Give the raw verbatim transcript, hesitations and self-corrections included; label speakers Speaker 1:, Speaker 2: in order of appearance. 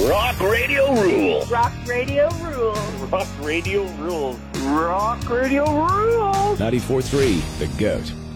Speaker 1: Rock Radio rules.
Speaker 2: Rock Radio rules.
Speaker 1: Rock Radio rules.
Speaker 2: Rock Radio rules.
Speaker 3: ninety-four point three, The Goat.